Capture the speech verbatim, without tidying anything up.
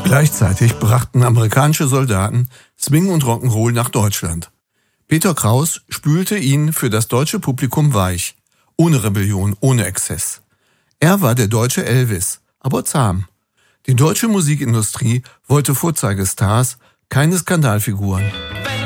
Gleichzeitig brachten amerikanische Soldaten Swing und Rock'n'Roll nach Deutschland. Peter Kraus spülte ihn für das deutsche Publikum weich, ohne Rebellion, ohne Exzess. Er war der deutsche Elvis, aber zahm. Die deutsche Musikindustrie wollte Vorzeigestars, keine Skandalfiguren.